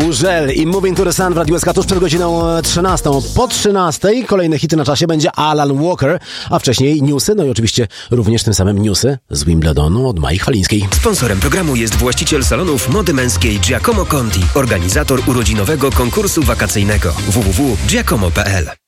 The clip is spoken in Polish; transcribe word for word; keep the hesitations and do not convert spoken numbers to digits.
Żel i Moving to the Sun w Radiu S K tuż przed godziną trzynastą. Po trzynastej kolejne hity na czasie będzie Alan Walker, a wcześniej newsy, no i oczywiście również tym samym newsy z Wimbledonu od Mai Chwalińskiej. Sponsorem programu jest właściciel salonów mody męskiej Giacomo Conti, organizator urodzinowego konkursu wakacyjnego w w w kropka giacomo kropka p l.